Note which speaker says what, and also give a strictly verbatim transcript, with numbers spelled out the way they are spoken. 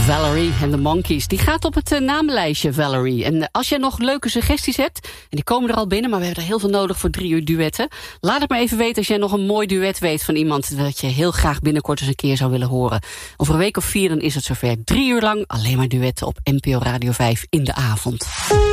Speaker 1: Valerie en de Monkees, die gaat op het uh, namenlijstje, Valerie. En uh, als jij nog leuke suggesties hebt, en die komen er al binnen, maar we hebben er heel veel nodig voor drie uur duetten. Laat het me even weten als jij nog een mooi duet weet van iemand dat je heel graag binnenkort eens een keer zou willen horen. Over een week of vier dan is het zover. Drie uur lang alleen maar duetten op N P O Radio vijf in de avond.